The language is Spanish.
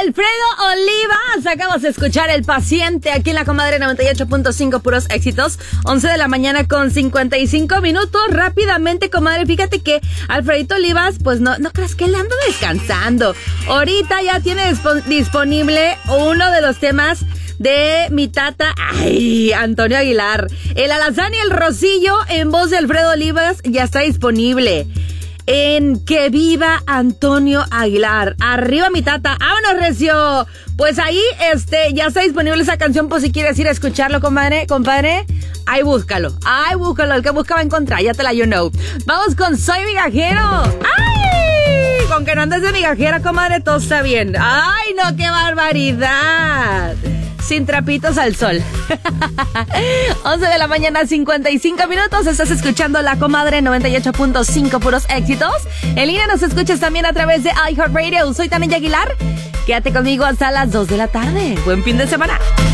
Alfredo Olivas. Acabas de escuchar El Paciente aquí en la Comadre 98.5, puros éxitos. 11 de la mañana con 55 minutos. Rápidamente, comadre, fíjate que Alfredito Olivas, pues no creas que él anda descansando. Ahorita ya tiene disponible uno de los temas de mi tata, Antonio Aguilar. El Alazán y el Rocillo en voz de Alfredo Olivas ya está disponible. En Que Viva Antonio Aguilar. Arriba mi tata. ¡Vámonos, recio! Pues ahí, ya está disponible esa canción por si quieres ir a escucharlo, compadre. Ahí búscalo. El que busca va a encontrar. Ya te la know. Vamos con Soy Migajero. ¡Ay! Con que no andes de migajera, comadre, todo está bien. ¡Ay, no, qué barbaridad! Sin trapitos al sol. 11 de la mañana, 55 minutos. Estás escuchando La Comadre 98.5, puros éxitos. En línea nos escuchas también a través de iHeartRadio. Soy Tania Aguilar. Quédate conmigo hasta las 2 de la tarde. Buen fin de semana.